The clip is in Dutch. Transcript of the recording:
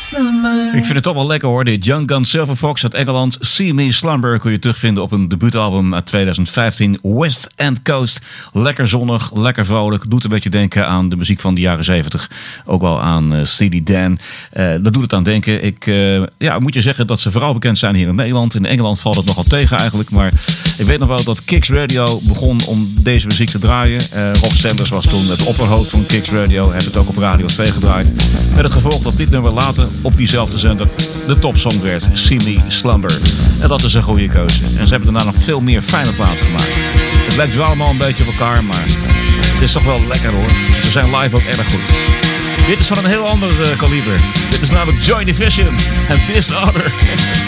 Ik vind het toch wel lekker hoor. Dit Young Gun Silver Fox uit Engeland. See Me Slumber kun je terugvinden op een debuutalbum uit 2015. West End Coast. Lekker zonnig, lekker vrolijk. Doet een beetje denken aan de muziek van de jaren 70. Ook wel aan Steely Dan. Dat doet het aan denken. Ik moet je zeggen dat ze vooral bekend zijn hier in Nederland. In Engeland valt het nogal tegen eigenlijk. Maar ik weet nog wel dat Kicks Radio begon om deze muziek te draaien. Rob Stenders was toen het opperhoofd van Kicks Radio. Heeft het ook op Radio 2 gedraaid. Met het gevolg dat dit nummer later op diezelfde zender de topsong werd. See Me Slumber. En dat is een goede keuze. En ze hebben daarna nog veel meer fijne platen gemaakt. Het lijkt wel allemaal een beetje op elkaar, maar het is toch wel lekker hoor. Ze zijn live ook erg goed. Dit is van een heel ander kaliber. Dit is namelijk Joy Division en Disorder.